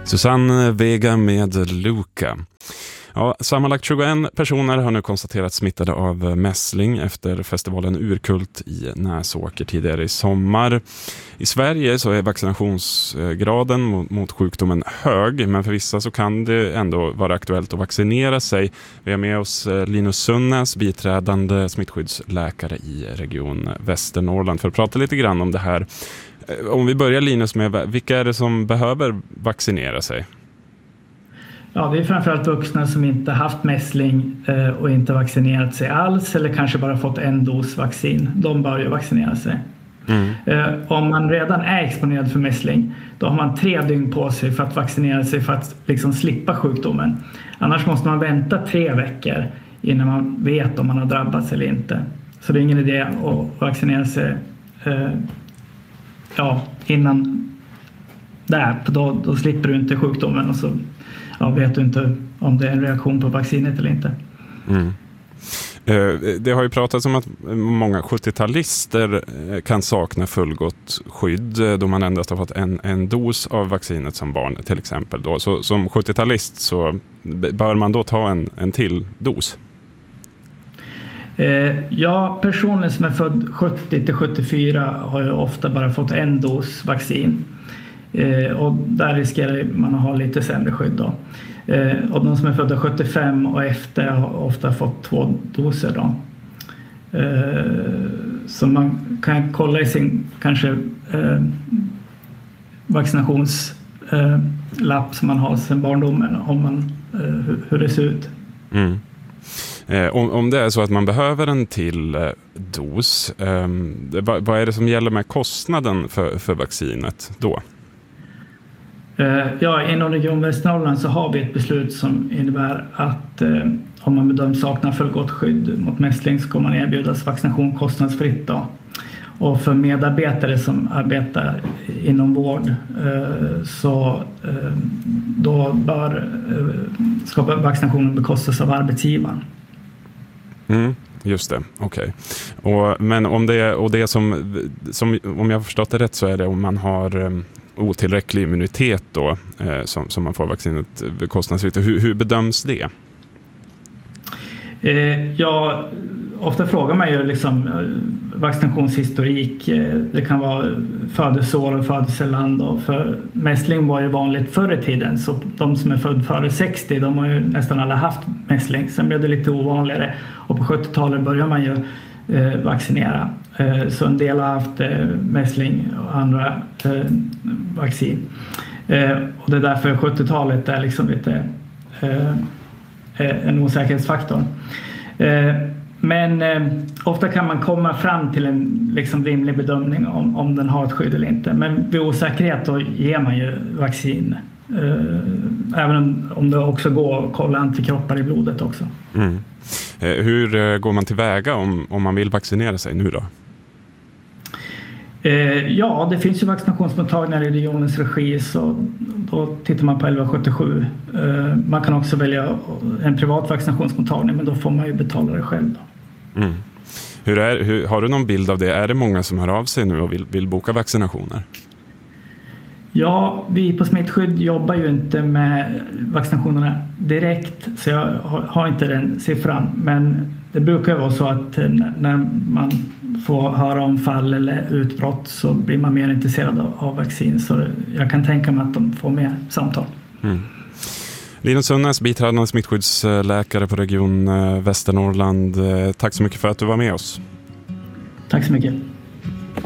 Susanne Vega med Luca. Ja, sammanlagt 21 personer har nu konstaterats smittade av mässling efter festivalen Urkult i Näsåker tidigare i sommar. I Sverige så är vaccinationsgraden mot sjukdomen hög, men för vissa så kan det ändå vara aktuellt att vaccinera sig. Vi har med oss Linus Sunnäs, biträdande smittskyddsläkare i Region Västernorrland, för att prata lite grann om det här. Om vi börjar, Linus, med vilka är det som behöver vaccinera sig? Ja, det är framförallt vuxna som inte haft mässling och inte vaccinerat sig alls, eller kanske bara fått en dos vaccin. De bör ju vaccinera sig. Om man redan är exponerad för mässling, då har man 3 dygn på sig för att vaccinera sig för att liksom slippa sjukdomen. Annars måste man vänta 3 veckor innan man vet om man har drabbats eller inte. Så det är ingen idé att vaccinera sig innan där. Då slipper du inte sjukdomen och så vet du inte om det är en reaktion på vaccinet eller inte. Det har ju pratats om att många 70-talister kan sakna fullgott skydd då man endast har fått en dos av vaccinet som barn till exempel. Då. Så som 70-talist så bör man då ta en till dos? Personer som är född 70-74 har ju ofta bara fått en dos vaccin. Och där riskerar man att ha lite sämre skydd då. Och de som är födda 75 och efter har ofta fått 2 doser då. Så man kan kolla i sin kanske vaccinationslapp som man har sedan barndomen om hur det ser ut. Om det är så att man behöver en till dos, vad är det som gäller med kostnaden för vaccinet då? Inom Region Västernorrland så har vi ett beslut som innebär att om man bedöms sakna fullgott skydd mot mässling så kommer man erbjudas vaccination kostnadsfritt då. Och för medarbetare som arbetar inom vård så då ska vaccinationen bekostas av arbetsgivaren. Just det, okej. Men om det som om jag har förstått det rätt så är det om man har otillräcklig immunitet då som man får vaccinet kostnadsfritt. Hur bedöms det? Ofta frågar man ju liksom vaccinationshistorik. Det kan vara födelseår och födelseland. För mässling var ju vanligt förr i tiden, så de som är född före 60, de har ju nästan alla haft mässling. Sen blev det lite ovanligare och på 70-talet började man ju vaccinera. Så en del har haft mässling och andra vaccin. Och det är därför 70-talet är liksom lite en osäkerhetsfaktor. Men ofta kan man komma fram till en liksom rimlig bedömning om den har ett skydd eller inte. Men vid osäkerhet då ger man ju vaccin. Även om det också går att kolla antikroppar i blodet också. Hur går man tillväga om man vill vaccinera sig nu då? Det finns ju vaccinationsmottagningar i regionens regi, så då tittar man på 1177. Man kan också välja en privat vaccinationsmottagning, men då får man ju betala det själv då. Har du någon bild av det? Är det många som hör av sig nu och vill boka vaccinationer? Ja, vi på Smittskydd jobbar ju inte med vaccinationerna direkt, så jag har inte den siffran. Men det brukar vara så att när man får höra om fall eller utbrott så blir man mer intresserad av vaccin. Så jag kan tänka mig att de får mer samtal. Linus Sunnäs, biträdande smittskyddsläkare på Region Västernorrland. Tack så mycket för att du var med oss. Tack så mycket.